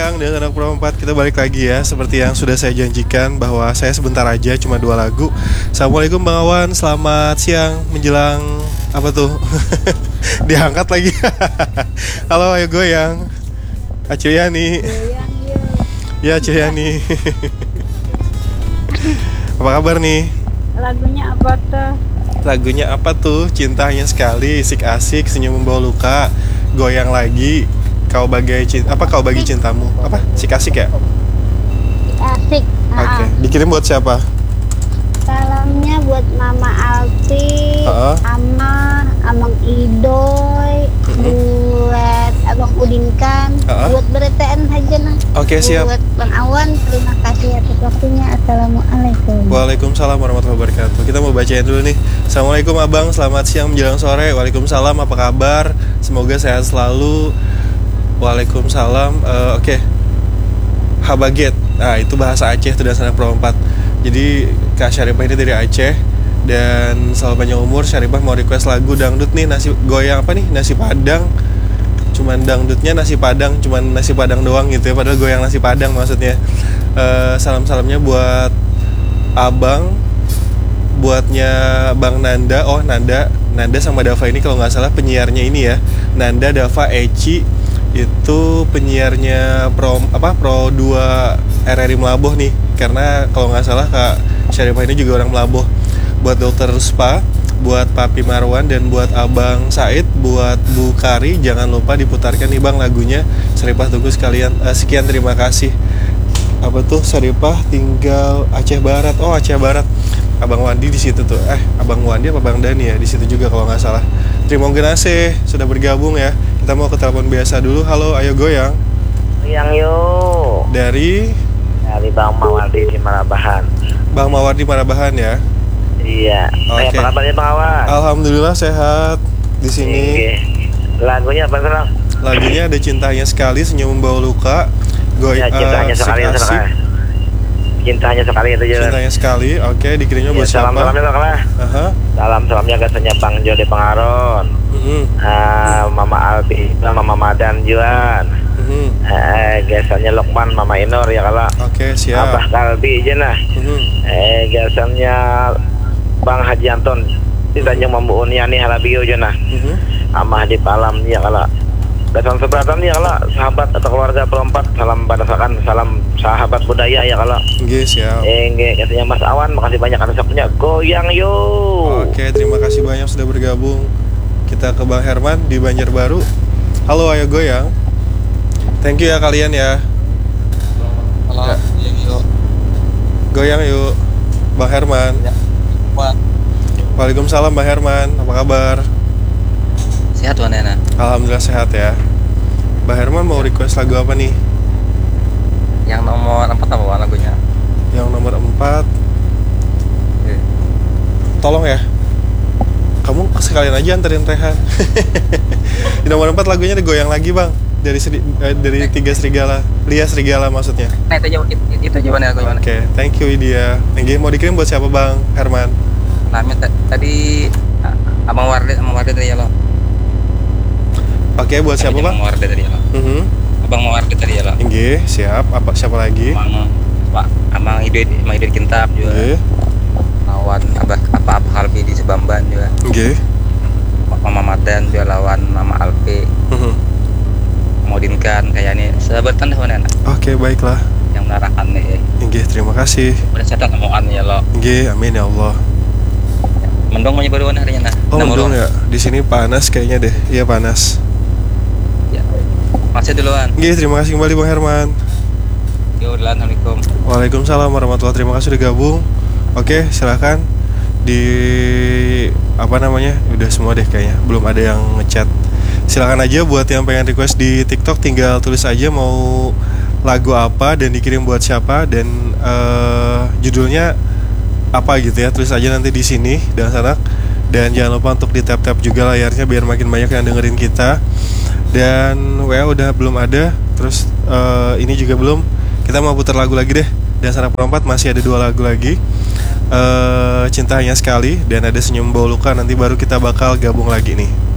siang dengan anak Pro 4. Kita balik lagi ya. Seperti yang sudah saya janjikan bahwa saya sebentar aja cuma 2 lagu. Assalamualaikum Bang Awan, selamat siang menjelang apa tuh? Diangkat lagi. Halo, ayo goyang. Acuyani. Ya Acuyani. Apa kabar nih? Lagunya apa tuh? Lagunya apa tuh? Cinta hanya sekali, asik-asik, senyum membawa luka, goyang lagi. Kau bagi cintamu. Apa? Asik-asik ya? Asik. Oke. Dikirim buat siapa? Salamnya buat Mama Alfi, Amang Idoy, buat Abang Udinkan, buat BRTN aja nah. Oke, siap. Buat Bang Awan, terima kasih atas waktunya. Assalamualaikum. Waalaikumsalam warahmatullahi wabarakatuh. Kita mau bacain dulu nih. Assalamualaikum Abang, selamat siang menjelang sore. Waalaikumsalam, apa kabar? Semoga sehat selalu. Waalaikumsalam. Oke. Habaget. Nah, itu bahasa Aceh itu dan sana Pro 4. Jadi Kak Syarifah ini dari Aceh. Dan selalu panjang umur. Syarifah mau request lagu dangdut nih, nasi goyang apa nih? Nasi Padang. Cuman dangdutnya nasi Padang, cuman nasi Padang doang gitu ya, padahal goyang nasi Padang maksudnya. Salam-salamnya buat Abang, buatnya Bang Nanda. Oh, Nanda sama Dava ini kalau nggak salah penyiarnya ini ya. Nanda, Dava, Eci itu penyiarnya Pro 2 RRI Melaboh nih. Karena kalau nggak salah Kak Syarifah ini juga orang Melaboh. Buat Dokter Spa, buat Papi Marwan, dan buat Abang Said, buat Bu Kari, jangan lupa diputarkan nih Bang lagunya. Syarifah tunggu sekalian. Sekian, terima kasih. Apa tuh? Syarifah tinggal Aceh Barat. Oh, Aceh Barat. Abang Wandi di situ tuh. Abang Wandi apa Bang Dani ya? Di situ juga kalau nggak salah. Terima kasih sudah bergabung ya. Kita mau ke telepon biasa dulu. Halo, ayo goyang. Goyang yuk. Dari Bang Mawardi di Marabahan. Bang Mawardi Marabahan ya. Iya. Oke. Apa kabarnya Bang Awan? Alhamdulillah sehat di sini. Lagunya apa sekarang? Lagunya ada Cintanya Sekali, Senyum Membawa Luka, Cintanya sekali sekali. Cintanya sekali itu jalan. Cintanya Sekali. Oke, dikirimnya buat siapa? Salam-salamnya Bang lah. Salam-salamnya katanya Bang Jode Pengaron. Mama Albi, Mama Madan Juan. Gesannya Lokman, Mama Inor ya kalau. Oke, siap. Abah Kalbi aja nah. Gesannya Bang Haji Anton di Tanjung Mambu Uniani Halabio aja nah. Amah di Palam ya kalau. Gasan seberatan ya kalau sahabat atau keluarga perempat, salam badasakan, salam sahabat budaya ya kalau. Nggih, siap. Katanya Mas Awan, makasih banyak atas waktunya. Goyang yuk. Oke, terima kasih banyak sudah bergabung. Kita ke Bang Herman di Banjarbaru. Halo, ayo goyang. Thank you ya kalian ya. Halo, ya. Yuk. Goyang yuk, Bang Herman. Ya. Waalaikumsalam Bang Herman, apa kabar? Sehat Wan Nena. Alhamdulillah sehat ya. Bang Herman mau request lagu apa nih? Yang nomor 4 apa lagunya? Yang nomor 4. Tolong ya. Kamu sekalian aja anterin Rehan. Di nomor 4 lagunya digoyang lagi Bang. Dari 3 serigala. Lia serigala maksudnya. Nah itu jawabannya aku. Oke, thank you Widya. Mau dikirim buat siapa Bang Herman? Namanya tadi Abang Wardi dari Yalo. Oke, buat siapa Bang? Abang Wardi dari Yalo. Abang Wardi dari Yalo. Nggih, siap. Siapa lagi? Abang Idoi Kintab juga. Lawan Abah Kalbi di Sebamban juga. Nggih. Mama Madan juga lawan Mama Alfi. Modinkan kayak ini sahabatan dah Nena. Oke, baiklah. Yang menarahkan nih. Nggih, terima kasih. Udah sehat ngomongan ya lo. Nggih, amin ya Allah. Mendong mau baru harinya nah. Oh, mendung ya. Di sini panas kayaknya deh. Iya, panas. Ya. Masih duluan. Nggih, terima kasih kembali Bang Herman. Yo, assalamualaikum. Waalaikumsalam warahmatullahi wabarakatuh. Terima kasih sudah gabung. Oke, silakan udah semua deh kayaknya. Belum ada yang ngechat. Silakan aja buat yang pengen request di TikTok, tinggal tulis aja mau lagu apa dan dikirim buat siapa dan judulnya apa gitu ya. Tulis aja nanti di sini dan sana. Dan jangan lupa untuk di tap-tap juga layarnya biar makin banyak yang dengerin kita. Dan WA udah belum ada. Terus ini juga belum. Kita mau putar lagu lagi deh. Dan sana perempat masih ada 2 lagu lagi. Cinta Hanya Sekali dan ada Senyum Bawa Luka. Nanti baru kita bakal gabung lagi nih.